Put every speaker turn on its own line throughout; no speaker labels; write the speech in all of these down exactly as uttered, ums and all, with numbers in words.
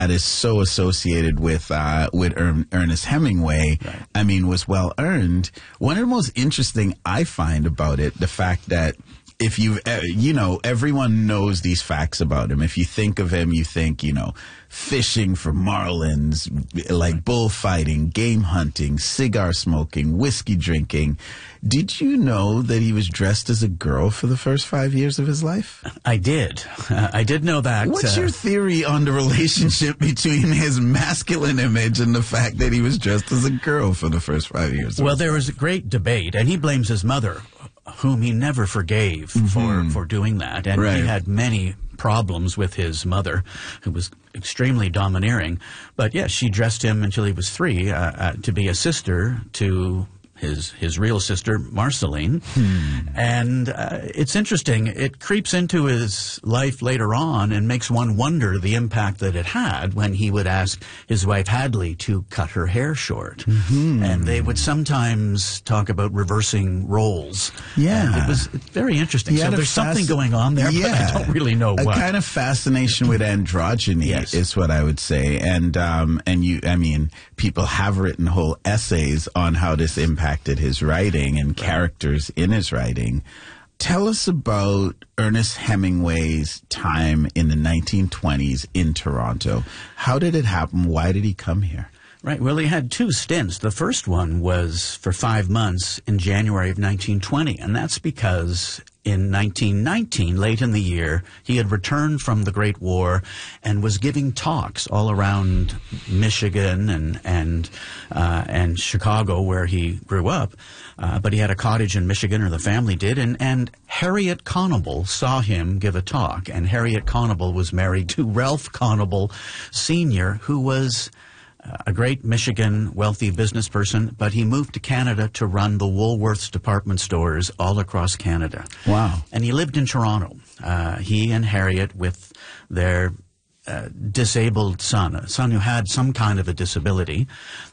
that is so associated with uh, with er- Ernest Hemingway, right. I mean, was well earned. One of the most interesting I find about it, the fact that if you, uh, you know, everyone knows these facts about him. If you think of him, you think, you know, fishing for marlins, like bullfighting, game hunting, cigar smoking, whiskey drinking. Did you know that he was dressed as a girl for the first five years of his life?
I did. Uh, I did know that.
What's
uh,
your theory on the relationship between his masculine image and the fact that he was dressed as a girl for the first five years?
Well, there was a great debate, and he blames his mother, whom he never forgave mm-hmm. for, for doing that. And right. he had many problems with his mother, who was extremely domineering. But yes, she dressed him until he was three uh, uh, to be a sister to his his real sister, Marceline. Hmm. And uh, it's interesting. It creeps into his life later on and makes one wonder the impact that it had when he would ask his wife Hadley to cut her hair short. Mm-hmm. And they would sometimes talk about reversing roles.
Yeah.
And it was very interesting. So there's something going on there,
yeah.
but I don't really know
a
what.
A kind of fascination with androgyny
yes.
is what I would say. And, um, and you, I mean, people have written whole essays on how this impacted his writing and characters in his writing. Tell us about Ernest Hemingway's time in the nineteen twenties in Toronto. How did it happen? Why did he come here?
Right. Well, he had two stints. The first one was for five months in January of nineteen twenty, and that's because in nineteen nineteen, late in the year, he had returned from the Great War and was giving talks all around Michigan and and uh, and Chicago, where he grew up. Uh, but he had a cottage in Michigan, or the family did, and, and Harriet Conable saw him give a talk. And Harriet Conable was married to Ralph Conable Senior, who was a great Michigan wealthy business person, but he moved to Canada to run the Woolworths department stores all across Canada.
Wow.
And he lived in Toronto. Uh, he and Harriet with their uh, disabled son, a son who had some kind of a disability.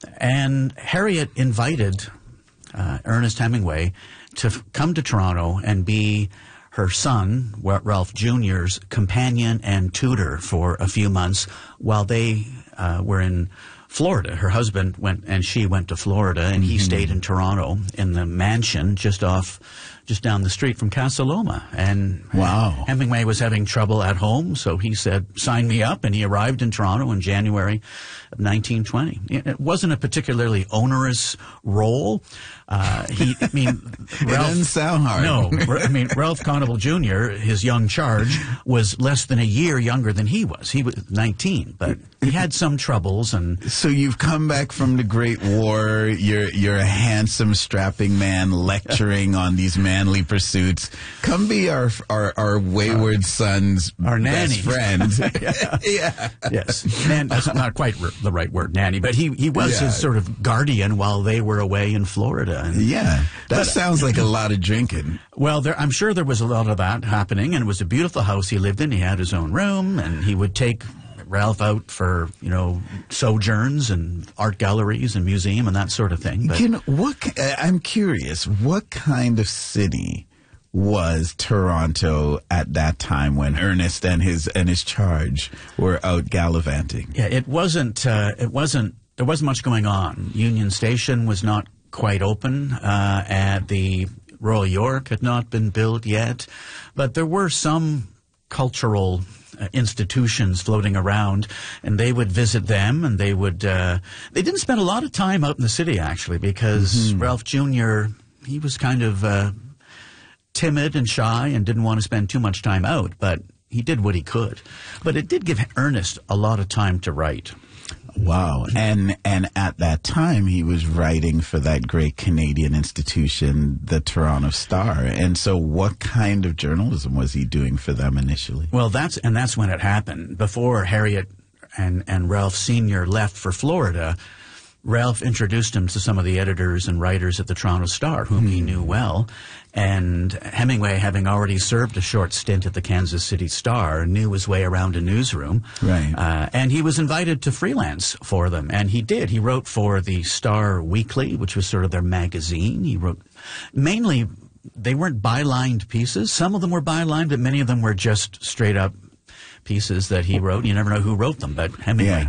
And Harriet invited uh, Ernest Hemingway to f- come to Toronto and be her son, Ralph Junior's companion and tutor for a few months while they uh, were in Florida. Her husband went, and she went to Florida, and he mm-hmm. stayed in Toronto in the mansion just off, just down the street from Casa Loma. And
wow.
Hemingway was having trouble at home, so he said, sign me up, and he arrived in Toronto in January of nineteen twenty. It wasn't a particularly onerous role. Uh, he, I mean,
Ralph, it doesn't sound hard.
No, I mean, Ralph Conable Junior, his young charge, was less than a year younger than he was. He was nineteen, but he had some troubles. And
so you've come back from the Great War. You're you're a handsome, strapping man lecturing on these manly pursuits. Come be our our, our wayward son's
our
best
nanny.
friend.
yeah.
yeah.
Yes, Nan, that's not quite the right word, nanny, but he he was
yeah.
his sort of guardian while they were away in Florida. And,
yeah, that
but,
sounds like a lot of drinking.
Well, there, I'm sure there was a lot of that happening, and it was a beautiful house he lived in. He had his own room, and he would take Ralph out for, you know, sojourns and art galleries and museum and that sort of thing. But,
you know, what, I'm curious, what kind of city was Toronto at that time when Ernest and his and his charge were out gallivanting?
Yeah, it wasn't. Uh, it wasn't. There wasn't much going on. Union Station was not quite open, uh, and the Royal York had not been built yet, but there were some cultural uh, institutions floating around, and they would visit them, and they would. Uh, they didn't spend a lot of time out in the city, actually, because mm-hmm. Ralph Junior, he was kind of uh, timid and shy and didn't want to spend too much time out, but he did what he could. But it did give Ernest a lot of time to write.
Wow. And and at that time, he was writing for that great Canadian institution, the Toronto Star. And so what kind of journalism was he doing for them initially?
Well, that's and that's when it happened. Before Harriet and, and Ralph Senior left for Florida, Ralph introduced him to some of the editors and writers at the Toronto Star, whom mm. he knew well. And Hemingway, having already served a short stint at the Kansas City Star, knew his way around a newsroom.
Right.
Uh, and he was invited to freelance for them. And he did. He wrote for the Star Weekly, which was sort of their magazine. He wrote mainly, they weren't bylined pieces. Some of them were bylined, but many of them were just straight up pieces that he wrote. You never know who wrote them, but Hemingway.
Yeah.